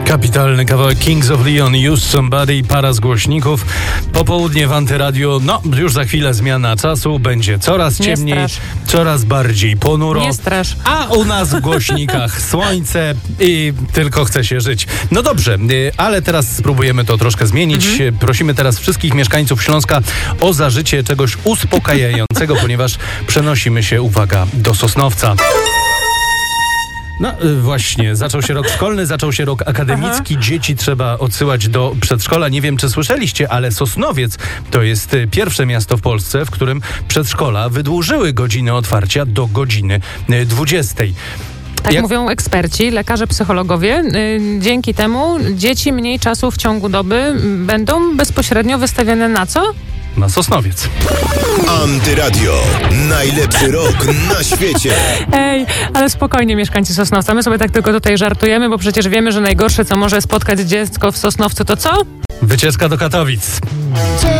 Kapitalny kawałek Kings of Leon, Use Somebody, para z głośników. Popołudnie w Antyradio, już za chwilę zmiana czasu, będzie coraz ciemniej, coraz bardziej ponuro. Nie strasz. A u nas w głośnikach słońce i tylko chce się żyć. No dobrze, ale teraz spróbujemy to troszkę zmienić. Prosimy teraz wszystkich mieszkańców Śląska o zażycie czegoś uspokajającego, ponieważ przenosimy się, uwaga, do Sosnowca. No właśnie, zaczął się rok szkolny, zaczął się rok akademicki, dzieci trzeba odsyłać do przedszkola. Nie wiem, czy słyszeliście, ale Sosnowiec to jest pierwsze miasto w Polsce, w którym przedszkola wydłużyły godziny otwarcia do godziny 20. Tak mówią eksperci, lekarze, psychologowie. Dzięki temu dzieci mniej czasu w ciągu doby będą bezpośrednio wystawione na co? Na Sosnowiec. Antyradio. Najlepszy rok na świecie. Ej, ale spokojnie, mieszkańcy Sosnowca. My sobie tak tylko tutaj żartujemy, bo przecież wiemy, że najgorsze, co może spotkać dziecko w Sosnowcu, to co? Wycieczka do Katowic.